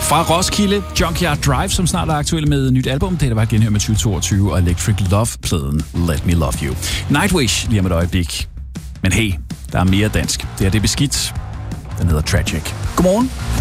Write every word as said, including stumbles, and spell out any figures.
Fra Roskilde, Junkyard Drive, som snart er aktuelle med et nyt album. Det der var igen her med tyve toogtyve, og Electric Love-pladen Let Me Love You. Nightwish lige om et øjeblik. Men hey, der er mere dansk. Det er det beskidt. Den hedder Tragic. Godmorgen.